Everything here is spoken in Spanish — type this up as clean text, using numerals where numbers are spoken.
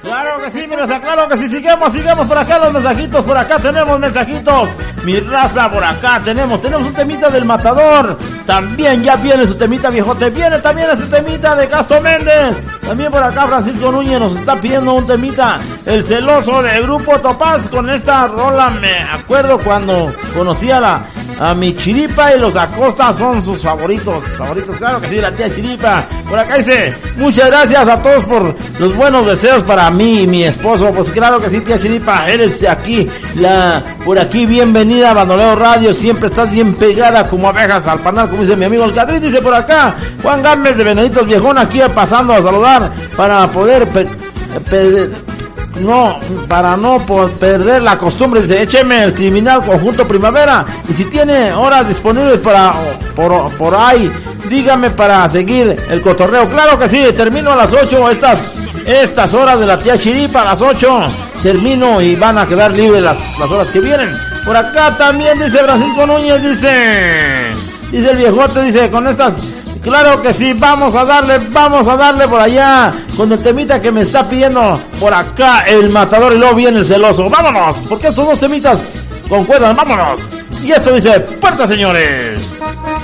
Claro que sí, mira, claro que sí, sigamos por acá los mensajitos, por acá tenemos mensajitos, mi raza, por acá tenemos un temita del Matador, también ya viene su temita viejote, viene también ese temita de Castro Méndez, también por acá Francisco Núñez nos está pidiendo un temita, el celoso del grupo Topaz, con esta rola me acuerdo cuando conocí a mi Chiripa y los Acosta son sus favoritos, claro que sí, la tía Chiripa, por acá dice, muchas gracias a todos por los buenos deseos para mí y mi esposo, pues claro que sí, tía Chiripa, eres aquí, por aquí, bienvenida a Bandolero Radio, siempre estás bien pegada como abejas al panal, como dice mi amigo el Cadrín, dice por acá, Juan Gámez de Beneditos Viejón, aquí pasando a saludar, para poder para no perder la costumbre, dice, écheme el Criminal Conjunto Primavera, y si tiene horas disponibles por ahí, dígame para seguir el cotorreo. Claro que sí, termino a las 8, estas horas de la tía Chiripa, a las 8, termino y van a quedar libres las horas que vienen. Por acá también dice Francisco Núñez, dice el viejote, dice, con estas, claro que sí, vamos a darle por allá, con el temita que me está pidiendo por acá el Matador y luego viene el celoso. Vámonos, porque estos dos temitas concuerdan, vámonos. Y esto dice, puerta señores.